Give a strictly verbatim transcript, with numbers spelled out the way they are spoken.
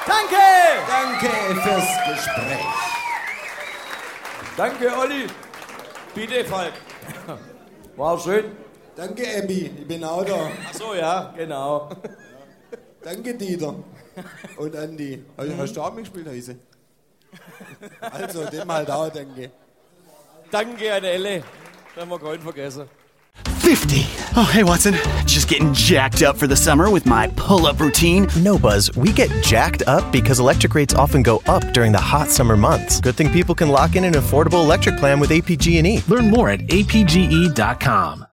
Danke! Danke fürs Gespräch. Danke, Olli. Bitte, Falk. War schön. Danke, Emmy. Ich bin auch da. Ach so, ja, genau. Danke, Dieter. Und Andi. Also, hast du auch mitgespielt, Heise? Also, dem halt auch, danke. Danke an Elle. Das haben wir keinen vergessen. fifty. Oh, hey, Watson. Just getting jacked up for the summer with my pull-up routine. No, Buzz, we get jacked up because electric rates often go up during the hot summer months. Good thing people can lock in an affordable electric plan with A P G and E. Learn more at A P G E dot com.